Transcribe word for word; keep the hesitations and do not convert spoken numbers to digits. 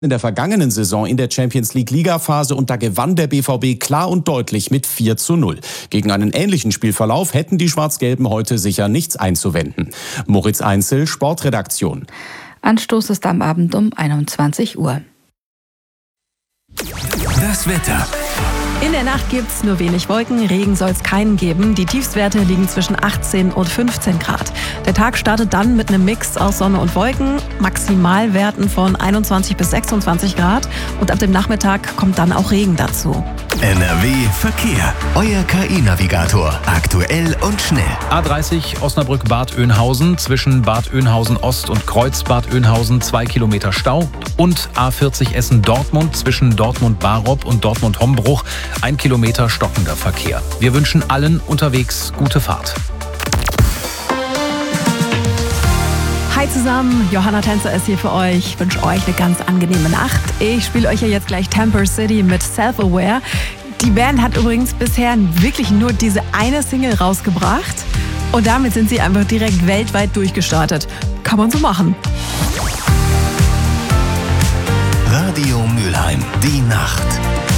In der vergangenen Saison in der Champions League Ligaphase und da gewann der B V B klar und deutlich mit vier zu null. Gegen einen ähnlichen Spielverlauf hätten die Schwarz-Gelben heute sicher nichts einzuwenden. Moritz Einzel, Sportredaktion. Anstoß ist am Abend um einundzwanzig Uhr. Das Wetter. In der Nacht gibt's nur wenig Wolken, Regen soll es keinen geben. Die Tiefstwerte liegen zwischen achtzehn und fünfzehn Grad. Der Tag startet dann mit einem Mix aus Sonne und Wolken, Maximalwerten von einundzwanzig bis sechsundzwanzig Grad und ab dem Nachmittag kommt dann auch Regen dazu. N R W Verkehr. Euer K I-Navigator. Aktuell und schnell. A dreißig Osnabrück-Bad Oeynhausen zwischen Bad Oeynhausen Ost und Kreuz Bad Oeynhausen zwei Kilometer Stau. Und A vierzig Essen-Dortmund zwischen Dortmund-Barob und Dortmund-Hombruch ein Kilometer stockender Verkehr. Wir wünschen allen unterwegs gute Fahrt. Hi zusammen, Johanna Tänzer ist hier für euch. Ich wünsche euch eine ganz angenehme Nacht. Ich spiele euch ja jetzt gleich Temper City mit Self-Aware. Die Band hat übrigens bisher wirklich nur diese eine Single rausgebracht. Und damit sind sie einfach direkt weltweit durchgestartet. Kann man so machen. Radio Mülheim, die Nacht.